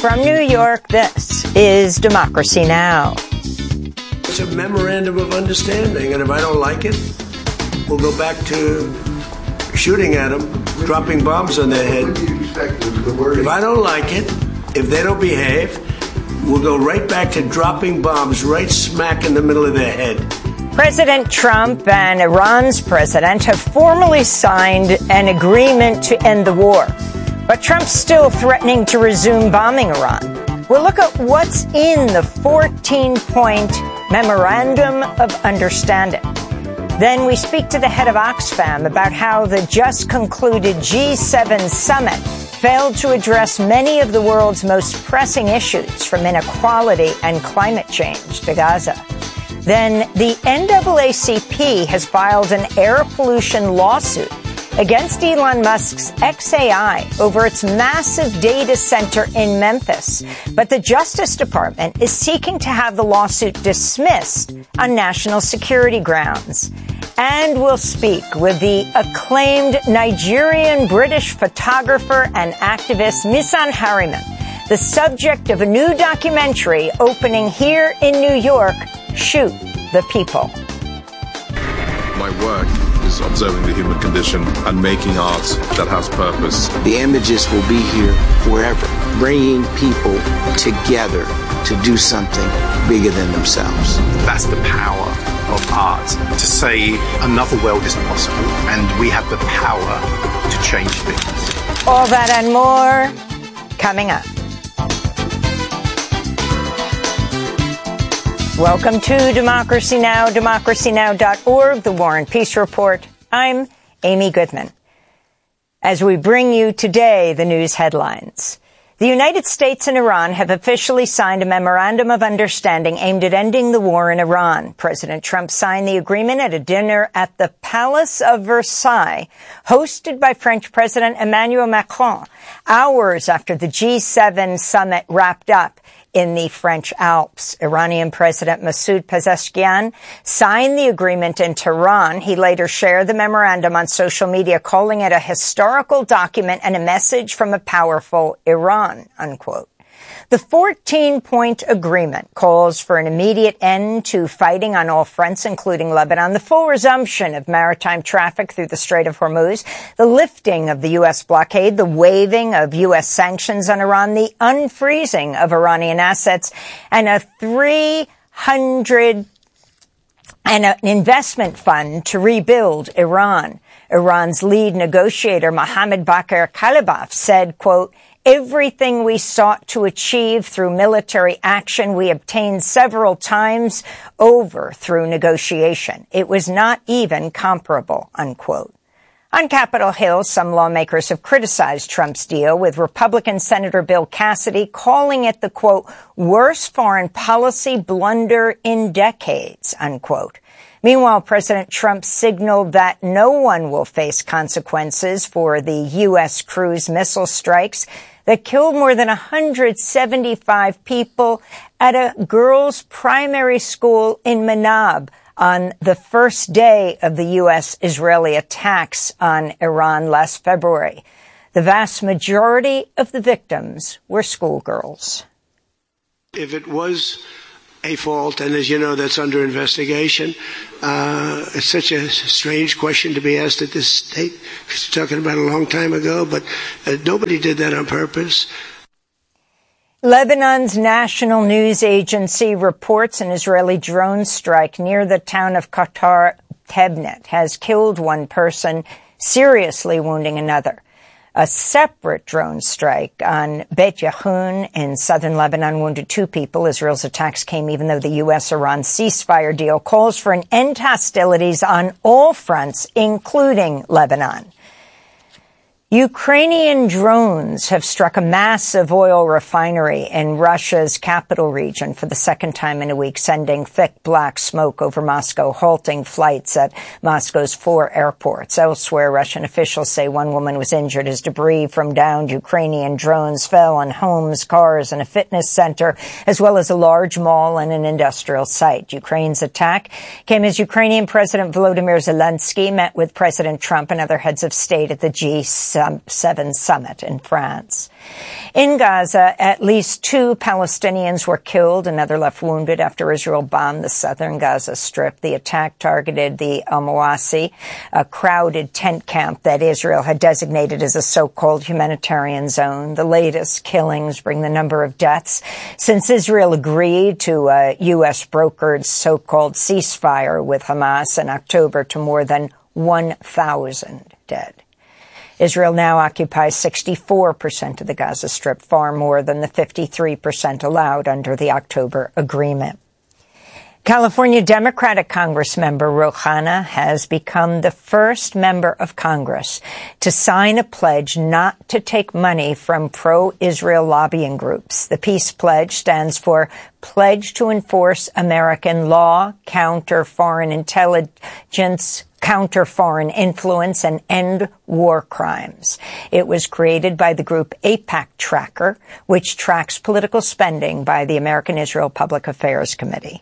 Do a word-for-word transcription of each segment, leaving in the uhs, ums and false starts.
From New York, this is Democracy Now! It's a memorandum of understanding, and if I don't like it, we'll go back to shooting at them, dropping bombs on their head. If I don't like it, if they don't behave, we'll go right back to dropping bombs right smack in the middle of their head. President Trump and Iran's president have formally signed an agreement to end the war. But Trump's still threatening to resume bombing Iran. We'll look at what's in the fourteen-point Memorandum of Understanding. Then we speak to the head of Oxfam about how the just concluded G seven summit failed to address many of the world's most pressing issues, from inequality and climate change to Gaza. Then the N double A C P has filed an air pollution lawsuit against Elon Musk's X A I over its massive data center in Memphis. But the Justice Department is seeking to have the lawsuit dismissed on national security grounds. And we'll speak with the acclaimed Nigerian-British photographer and activist Misan Harriman, the subject of a new documentary opening here in New York, Shoot the People. My work is observing the human condition and making art that has purpose. The images will be here forever, bringing people together to do something bigger than themselves. That's the power of art, to say another world is possible, and we have the power to change things. All that and more coming up. Welcome to Democracy Now!, democracy now dot org, the War and Peace Report. I'm Amy Goodman. As we bring you today the news headlines. The United States and Iran have officially signed a memorandum of understanding aimed at ending the war in Iran. President Trump signed the agreement at a dinner at the Palace of Versailles, hosted by French President Emmanuel Macron, hours after the G seven summit wrapped up in the French Alps. Iranian President Masoud Pezeshkian signed the agreement in Tehran. He later shared the memorandum on social media, calling it a historical document and a message from a powerful Iran, unquote. The fourteen-point agreement calls for an immediate end to fighting on all fronts, including Lebanon, the full resumption of maritime traffic through the Strait of Hormuz, the lifting of the U S blockade, the waiving of U S sanctions on Iran, the unfreezing of Iranian assets, and a three hundred and an investment fund to rebuild Iran. Iran's lead negotiator, Mohammad Bakr Kalibaf, said, quote, "Everything we sought to achieve through military action, we obtained several times over through negotiation. It was not even comparable," unquote. On Capitol Hill, some lawmakers have criticized Trump's deal, with Republican Senator Bill Cassidy calling it the, quote, "worst foreign policy blunder in decades," unquote. Meanwhile, President Trump signaled that no one will face consequences for the U S cruise missile strikes that killed more than one hundred seventy-five people at a girls' primary school in Manab on the first day of the U S-Israeli attacks on Iran last February. The vast majority of the victims were schoolgirls. If it was a fault, and as you know, that's under investigation, uh, it's such a strange question to be asked at this state, because you're talking about a long time ago, but uh, nobody did that on purpose. Lebanon's national news agency reports an Israeli drone strike near the town of Qatar Tebnet has killed one person, seriously wounding another. A separate drone strike on Beit Yahun in southern Lebanon wounded two people. Israel's attacks came even though the U S-Iran ceasefire deal calls for an end to hostilities on all fronts, including Lebanon. Ukrainian drones have struck a massive oil refinery in Russia's capital region for the second time in a week, sending thick black smoke over Moscow, halting flights at Moscow's four airports. Elsewhere, Russian officials say one woman was injured as debris from downed Ukrainian drones fell on homes, cars, and a fitness center, as well as a large mall and an industrial site. Ukraine's attack came as Ukrainian President Volodymyr Zelensky met with President Trump and other heads of state at the G seven summit in France. In Gaza, at least two Palestinians were killed, another left wounded after Israel bombed the southern Gaza Strip. The attack targeted the Al Mawasi, a crowded tent camp that Israel had designated as a so-called humanitarian zone. The latest killings bring the number of deaths since Israel agreed to a U S brokered so-called ceasefire with Hamas in October to more than one thousand dead. Israel now occupies sixty-four percent of the Gaza Strip, far more than the fifty-three percent allowed under the October agreement. California Democratic Congressmember Ro Khanna has become the first member of Congress to sign a pledge not to take money from pro-Israel lobbying groups. The peace pledge stands for Pledge to Enforce American Law, Counter Foreign Intelligence, Counter Foreign Influence, and End War Crimes. It was created by the group AIPAC Tracker, which tracks political spending by the American Israel Public Affairs Committee.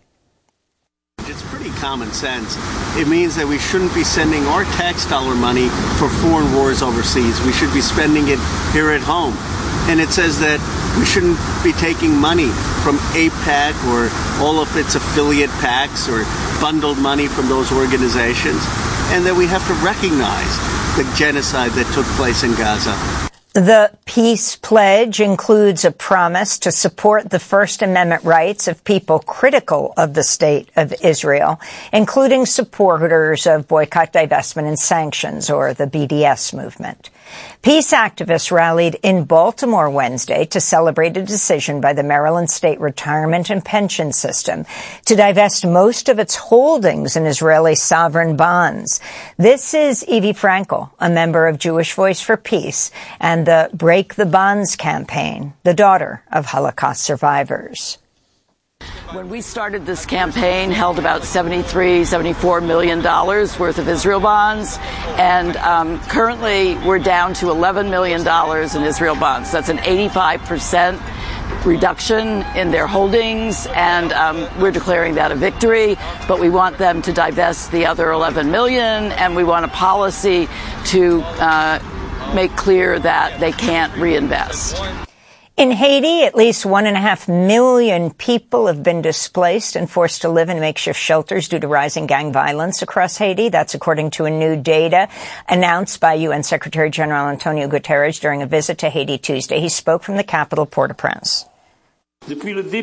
It's pretty common sense. It means that we shouldn't be sending our tax dollar money for foreign wars overseas. We should be spending it here at home. And it says that we shouldn't be taking money from AIPAC or all of its affiliate PACs or bundled money from those organizations, and that we have to recognize the genocide that took place in Gaza. The peace pledge includes a promise to support the First Amendment rights of people critical of the state of Israel, including supporters of boycott, divestment, and sanctions, or the B D S movement. Peace activists rallied in Baltimore Wednesday to celebrate a decision by the Maryland State Retirement and Pension System to divest most of its holdings in Israeli sovereign bonds. This is Evie Frankel, a member of Jewish Voice for Peace and the Break the Bonds campaign, the daughter of Holocaust survivors. When we started this campaign, held about seventy-three, seventy-four million dollars worth of Israel bonds, and um, currently we're down to eleven million dollars in Israel bonds. That's an eighty-five percent reduction in their holdings, and um, we're declaring that a victory, but we want them to divest the other eleven million, and we want a policy to uh, make clear that they can't reinvest. In Haiti, at least one and a half million people have been displaced and forced to live in makeshift shelters due to rising gang violence across Haiti. That's according to a new data announced by U N Secretary General Antonio Guterres during a visit to Haiti Tuesday. He spoke from the capital, Port-au-Prince. Since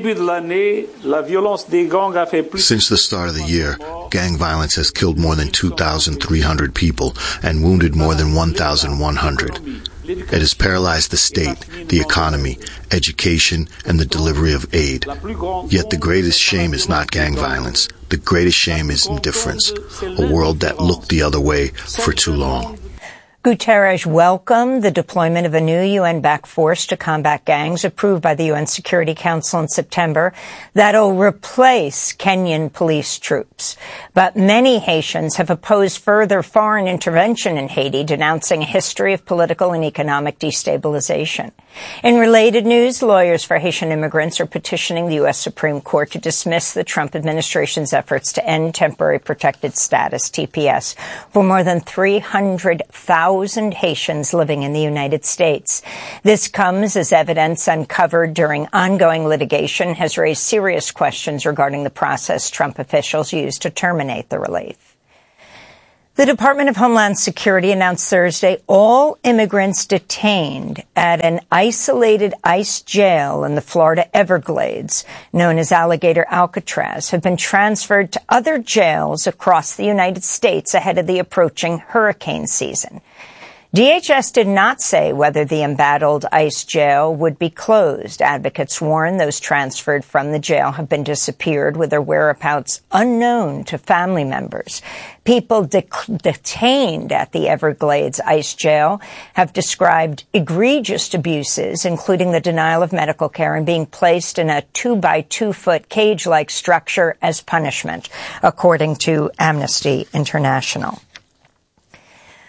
the start of the year, gang violence has killed more than two thousand three hundred people and wounded more than one thousand one hundred. It has paralyzed the state, the economy, education, and the delivery of aid. Yet the greatest shame is not gang violence. The greatest shame is indifference, a world that looked the other way for too long. Guterres welcomed the deployment of a new U N-backed force to combat gangs approved by the U N Security Council in September that'll replace Kenyan police troops. But many Haitians have opposed further foreign intervention in Haiti, denouncing a history of political and economic destabilization. In related news, lawyers for Haitian immigrants are petitioning the U S Supreme Court to dismiss the Trump administration's efforts to end temporary protected status, T P S, for more than three hundred thousand Haitians living in the United States. This comes as evidence uncovered during ongoing litigation has raised serious questions regarding the process Trump officials used to terminate the relief. The Department of Homeland Security announced Thursday all immigrants detained at an isolated ICE jail in the Florida Everglades, known as Alligator Alcatraz, have been transferred to other jails across the United States ahead of the approaching hurricane season. D H S did not say whether the embattled ICE jail would be closed. Advocates warn those transferred from the jail have been disappeared with their whereabouts unknown to family members. People de- detained at the Everglades ICE jail have described egregious abuses, including the denial of medical care and being placed in a two by two foot cage-like structure as punishment, according to Amnesty International.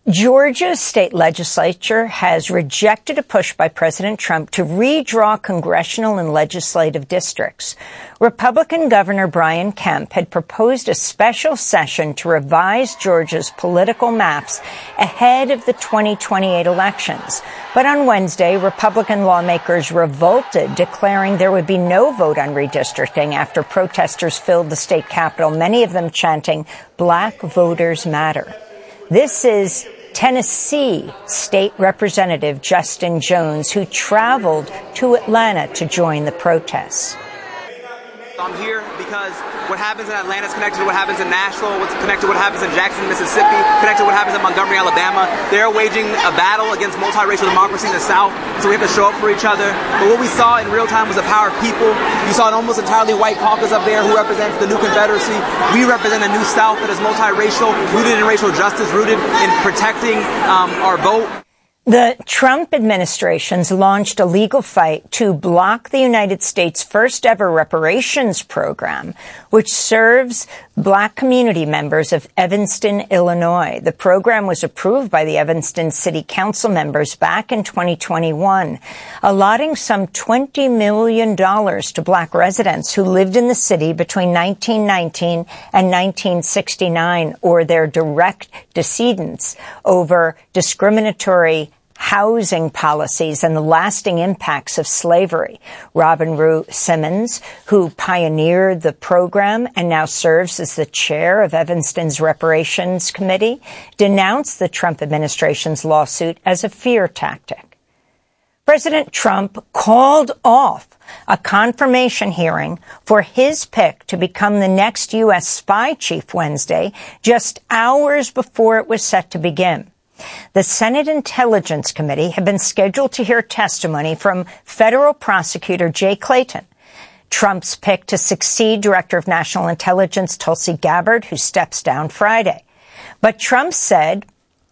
Georgia's state legislature has rejected a push by President Trump to redraw congressional and legislative districts. Republican Governor Brian Kemp had proposed a special session to revise Georgia's political maps ahead of the twenty twenty-eight elections. But on Wednesday, Republican lawmakers revolted, declaring there would be no vote on redistricting after protesters filled the state capitol, many of them chanting, "Black Voters Matter." This is Tennessee State Representative Justin Jones, who traveled to Atlanta to join the protests. I'm here because what happens in Atlanta is connected to what happens in Nashville, what's connected to what happens in Jackson, Mississippi, connected to what happens in Montgomery, Alabama. They're waging a battle against multiracial democracy in the South, so we have to show up for each other. But what we saw in real time was the power of people. You saw an almost entirely white caucus up there who represents the new Confederacy. We represent a new South that is multiracial, rooted in racial justice, rooted in protecting um, our vote. The Trump administration's launched a legal fight to block the United States' first ever reparations program, which serves black community members of Evanston, Illinois. The program was approved by the Evanston City Council members back in twenty twenty-one, allotting some twenty million dollars to black residents who lived in the city between nineteen nineteen and nineteen sixty-nine, or their direct descendants, over discriminatory housing policies and the lasting impacts of slavery. Robin Rue Simmons, who pioneered the program and now serves as the chair of Evanston's Reparations Committee, denounced the Trump administration's lawsuit as a fear tactic. President Trump called off a confirmation hearing for his pick to become the next U S spy chief Wednesday, just hours before it was set to begin. The Senate Intelligence Committee had been scheduled to hear testimony from federal prosecutor Jay Clayton, Trump's pick to succeed Director of National Intelligence Tulsi Gabbard, who steps down Friday. But Trump said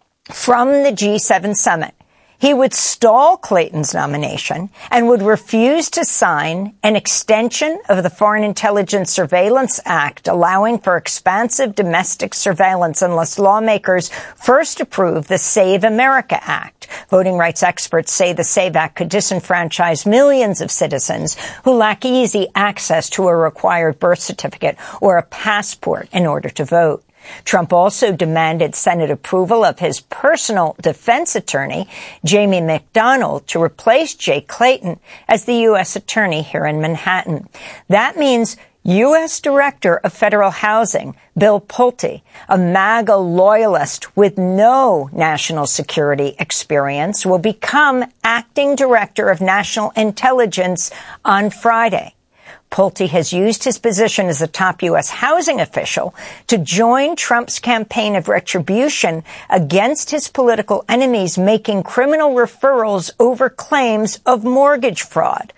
from the G seven summit he would stall Clayton's nomination and would refuse to sign an extension of the Foreign Intelligence Surveillance Act, allowing for expansive domestic surveillance unless lawmakers first approve the Save America Act. Voting rights experts say the Save Act could disenfranchise millions of citizens who lack easy access to a required birth certificate or a passport in order to vote. Trump also demanded Senate approval of his personal defense attorney, Jamie McDonald, to replace Jay Clayton as the U S attorney here in Manhattan. That means U S Director of Federal Housing, Bill Pulte, a MAGA loyalist with no national security experience, will become acting Director of National Intelligence on Friday. Pulte has used his position as a top U S housing official to join Trump's campaign of retribution against his political enemies, making criminal referrals over claims of mortgage fraud.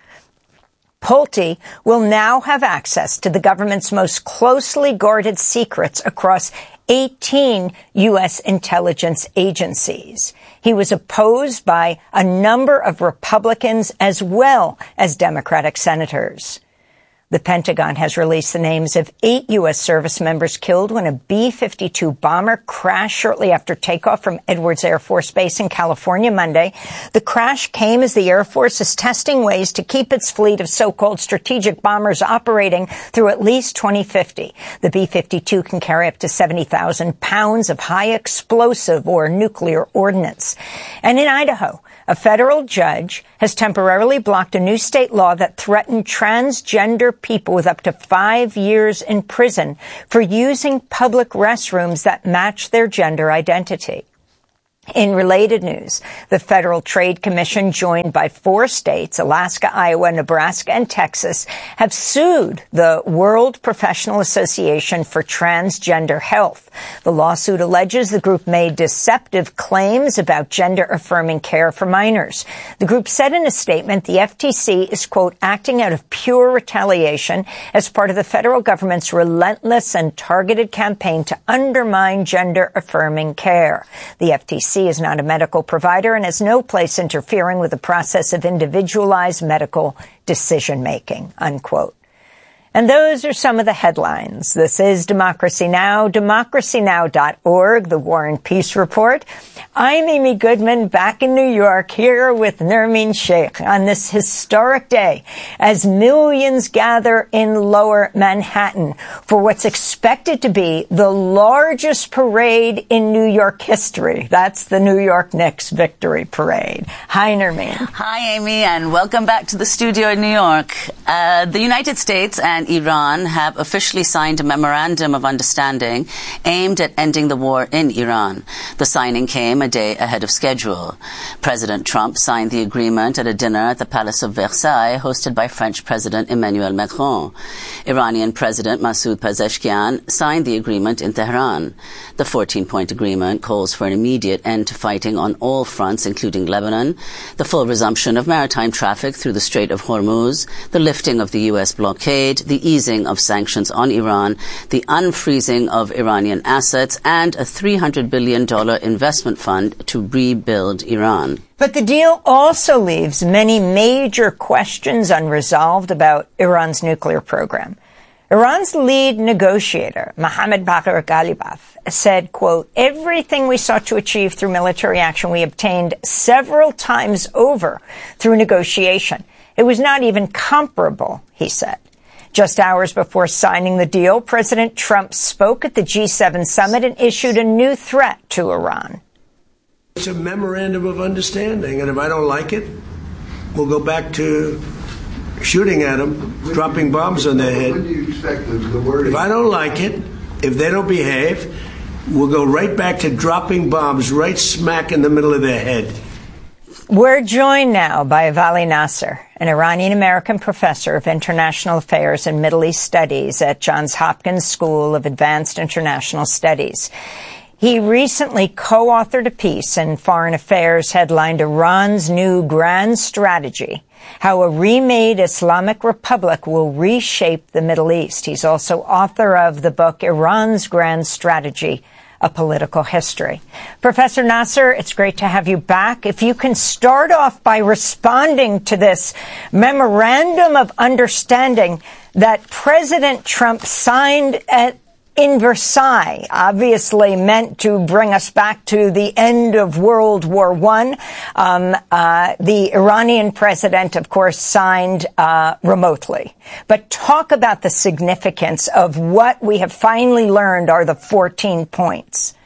Pulte will now have access to the government's most closely guarded secrets across eighteen U S intelligence agencies. He was opposed by a number of Republicans as well as Democratic senators. The Pentagon has released the names of eight U S service members killed when a B fifty-two bomber crashed shortly after takeoff from Edwards Air Force Base in California Monday. The crash came as the Air Force is testing ways to keep its fleet of so-called strategic bombers operating through at least twenty fifty. The B fifty-two can carry up to seventy thousand pounds of high explosive or nuclear ordnance. And in Idaho, a federal judge has temporarily blocked a new state law that threatened transgender people with up to five years in prison for using public restrooms that match their gender identity. In related news, the Federal Trade Commission, joined by four states, Alaska, Iowa, Nebraska, and Texas, have sued the World Professional Association for Transgender Health. The lawsuit alleges the group made deceptive claims about gender-affirming care for minors. The group said in a statement the F T C is, quote, acting out of pure retaliation as part of the federal government's relentless and targeted campaign to undermine gender-affirming care. The F T C is not a medical provider and has no place interfering with the process of individualized medical decision-making, unquote. And those are some of the headlines. This is Democracy Now!, democracy now dot org, the War and Peace Report. I'm Amy Goodman, back in New York, here with Nermeen Sheikh on this historic day as millions gather in Lower Manhattan for what's expected to be the largest parade in New York history. That's the New York Knicks Victory Parade. Hi, Nermeen. Hi, Amy, and welcome back to the studio in New York. Uh, the United States and Iran have officially signed a memorandum of understanding aimed at ending the war in Iran. The signing came a day ahead of schedule. President Trump signed the agreement at a dinner at the Palace of Versailles hosted by French President Emmanuel Macron. Iranian President Masoud Pezeshkian signed the agreement in Tehran. The fourteen-point agreement calls for an immediate end to fighting on all fronts, including Lebanon, the full resumption of maritime traffic through the Strait of Hormuz, the lifting of the U S blockade, the easing of sanctions on Iran, the unfreezing of Iranian assets, and a three hundred billion dollars investment fund to rebuild Iran. But the deal also leaves many major questions unresolved about Iran's nuclear program. Iran's lead negotiator, Mohammad Bagher Ghalibaf, said, quote, everything we sought to achieve through military action we obtained several times over through negotiation. It was not even comparable, he said. Just hours before signing the deal, President Trump spoke at the G seven summit and issued a new threat to Iran. It's a memorandum of understanding, and if I don't like it, we'll go back to shooting at them, dropping bombs on their head. If I don't like it, if they don't behave, we'll go right back to dropping bombs right smack in the middle of their head. We're joined now by Vali Nasser, an Iranian-American professor of international affairs and Middle East studies at Johns Hopkins School of Advanced International Studies. He recently co-authored a piece in Foreign Affairs headlined Iran's New Grand Strategy, How a Remade Islamic Republic Will Reshape the Middle East. He's also author of the book Iran's Grand Strategy, A Political History. Professor Nasser, it's great to have you back. If you can start off by responding to this memorandum of understanding that President Trump signed at in Versailles, obviously meant to bring us back to the end of World War One. Um, uh, the Iranian president, of course, signed uh, remotely. But talk about the significance of what we have finally learned are the fourteen points.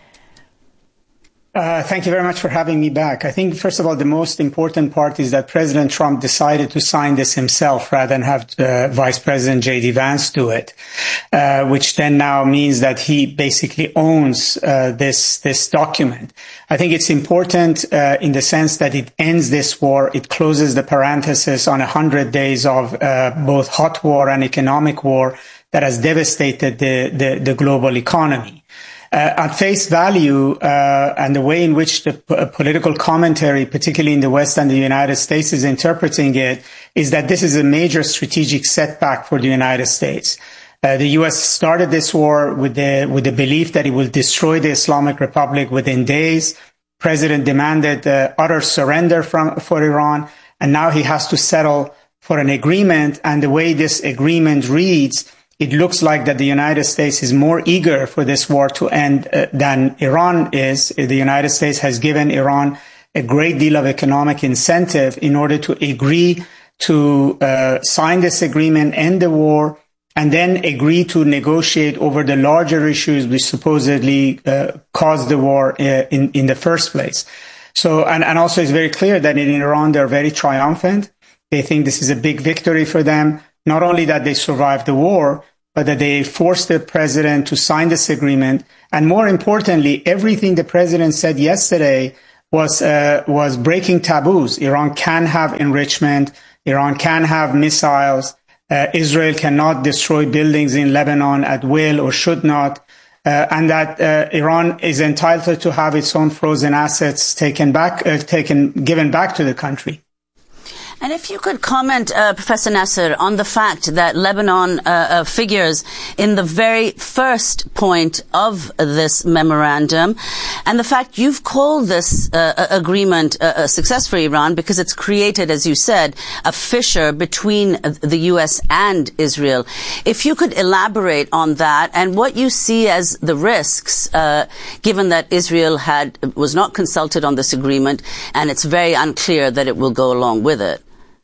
Uh, thank you very much for having me back. I think, first of all, the most important part is that President Trump decided to sign this himself rather than have uh, Vice President J D Vance do it, uh, which then now means that he basically owns uh, this this document. I think it's important uh, in the sense that it ends this war. It closes the parenthesis on one hundred days of uh, both hot war and economic war that has devastated the, the, the global economy. Uh, at face value, uh, and the way in which the p- political commentary, particularly in the West and the United States, is interpreting it, is that this is a major strategic setback for the United States. Uh, the U S started this war with the with the belief that it will destroy the Islamic Republic within days. President demanded uh, utter surrender from for Iran, and now he has to settle for an agreement. And the way this agreement reads, it looks like that the United States is more eager for this war to end uh, than Iran is. The United States has given Iran a great deal of economic incentive in order to agree to uh, sign this agreement, end the war, and then agree to negotiate over the larger issues which supposedly uh, caused the war uh, in, in the first place. So, and, and also it's very clear that in Iran they're very triumphant. They think this is a big victory for them. Not only that they survived the war, but that they forced the president to sign this agreement. And more importantly, everything the president said yesterday was uh, was breaking taboos. Iran can have enrichment. Iran can have missiles. Uh, Israel cannot destroy buildings in Lebanon at will or should not. Uh, and that uh, Iran is entitled to have its own frozen assets taken back, uh, taken, given back to the country. And if you could comment, uh, Professor Nasser, on the fact that Lebanon uh, uh, figures in the very first point of this memorandum, and the fact you've called this uh, agreement a, a success for Iran because it's created, as you said, a fissure between the U S and Israel. If you could elaborate on that and what you see as the risks, uh, given that Israel had was not consulted on this agreement, and it's very unclear that it will go along with it.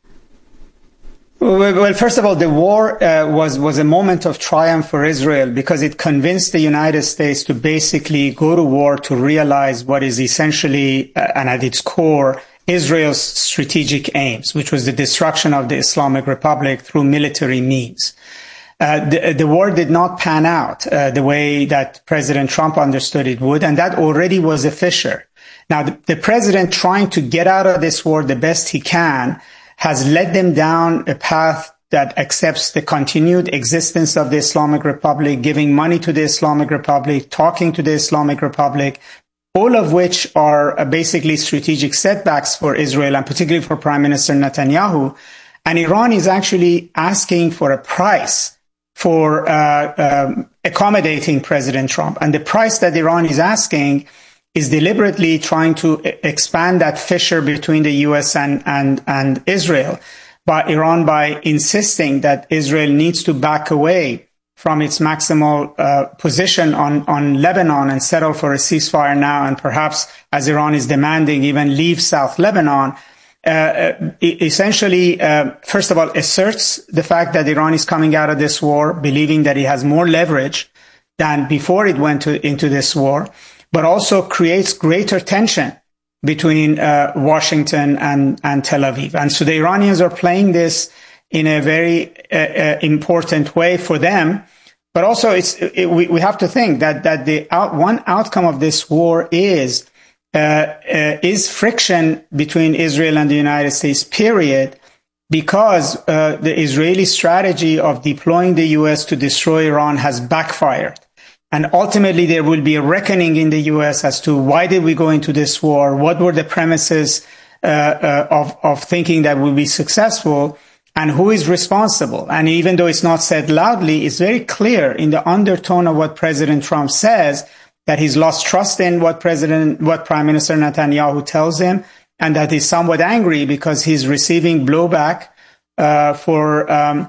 Well, first of all, the war uh, was, was a moment of triumph for Israel because it convinced the United States to basically go to war to realize what is essentially, uh, and at its core, Israel's strategic aims, which was the destruction of the Islamic Republic through military means. Uh, the, the war did not pan out uh, the way that President Trump understood it would, and that already was a fissure. Now, the, the president trying to get out of this war the best he can has led them down a path that accepts the continued existence of the Islamic Republic, giving money to the Islamic Republic, talking to the Islamic Republic, all of which are basically strategic setbacks for Israel and particularly for Prime Minister Netanyahu. And Iran is actually asking for a price for uh, um, accommodating President Trump. And the price that Iran is asking is deliberately trying to expand that fissure between the U S and, and, and Israel, by Iran by insisting that Israel needs to back away from its maximal uh, position on, on Lebanon and settle for a ceasefire now, and perhaps, as Iran is demanding, even leave South Lebanon. Uh, essentially, uh, first of all, asserts the fact that Iran is coming out of this war, believing that it has more leverage than before it went to, into this war, but also creates greater tension between uh, Washington and, and Tel Aviv. And so the Iranians are playing this in a very uh, uh, important way for them. But also, it's it, we, we have to think that that the out, one outcome of this war is uh, uh, is friction between Israel and the United States, period, because uh, the Israeli strategy of deploying the U S to destroy Iran has backfired. And ultimately, there will be a reckoning in the U S as to why did we go into this war? What were the premises uh, uh, of, of thinking that we'll be successful? And who is responsible? And even though it's not said loudly, it's very clear in the undertone of what President Trump says that he's lost trust in what President, what Prime Minister Netanyahu tells him, and that he's somewhat angry because he's receiving blowback uh, for um,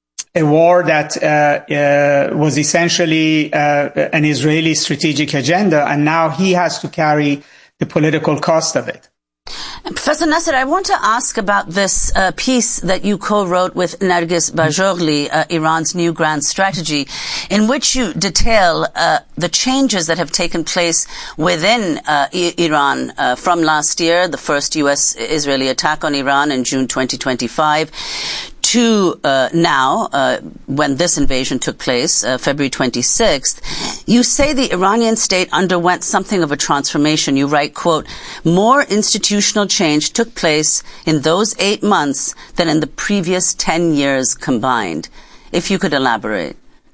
a war that uh, uh, was essentially uh, an Israeli strategic agenda, and now he has to carry the political cost of it. Professor Nasser, I want to ask about this uh, piece that you co-wrote with Nergis Bajorli, uh, Iran's new grand strategy, in which you detail uh, the changes that have taken place within uh, I- Iran uh, from last year, the first U S-Israeli attack on Iran in June twenty twenty-five, to uh, now, uh, when this invasion took place, uh, February twenty-sixth. You say the Iranian state underwent something of a transformation. You write, quote, more institutional change took place in those eight months than in the previous ten years combined. If you could elaborate.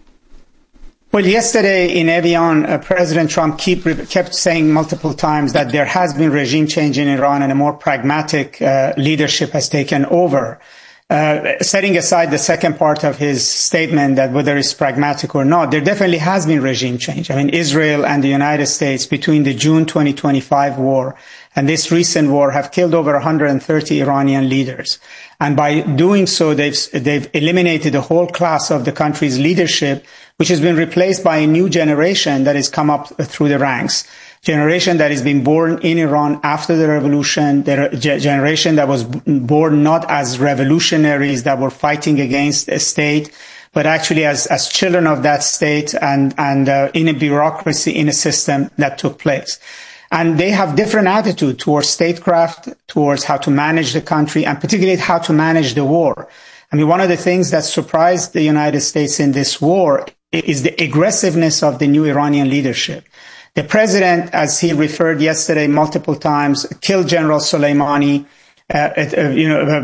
Well, yesterday in Evian, uh, President Trump keep, kept saying multiple times that there has been regime change in Iran and a more pragmatic uh, leadership has taken over. Uh, setting aside the second part of his statement that whether it's pragmatic or not, there definitely has been regime change. I mean, Israel and the United States between the June twenty twenty-five war and this recent war have killed over one hundred thirty Iranian leaders. And by doing so, they've, they've eliminated the whole class of the country's leadership, which has been replaced by a new generation that has come up through the ranks. Generation that has been born in Iran after the revolution, the generation that was born not as revolutionaries that were fighting against a state, but actually as, as children of that state and, and uh, in a bureaucracy, in a system that took place. And they have different attitude towards statecraft, towards how to manage the country, and particularly how to manage the war. I mean, one of the things that surprised the United States in this war is the aggressiveness of the new Iranian leadership. The president, as he referred yesterday multiple times, killed General Soleimani, uh, uh, you know,